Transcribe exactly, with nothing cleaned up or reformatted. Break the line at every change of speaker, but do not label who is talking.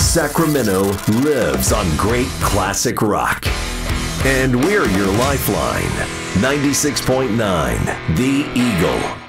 Sacramento lives on great classic rock. And we're your lifeline. ninety-six point nine, The Eagle.